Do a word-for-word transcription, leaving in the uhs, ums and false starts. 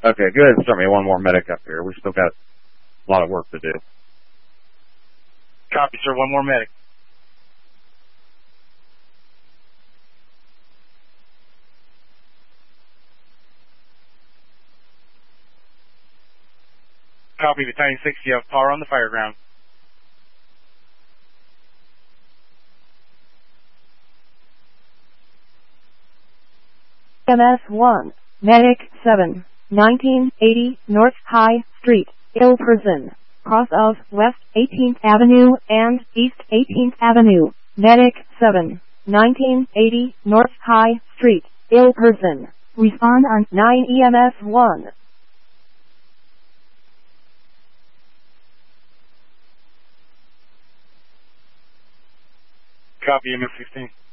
Okay, go ahead and start me one more medic up here. We've still got a lot of work to do. Copy, sir. One more medic. Copy, Battalion six. You have power on the fire ground. M S one, Medic seven, nineteen eighty North High Street, Ill Prison, cross of West eighteenth Avenue and East eighteenth Avenue. Medic seven, nineteen eighty North High Street, Ill Prison. Respond on nine E M S one. Copy, M S sixteen.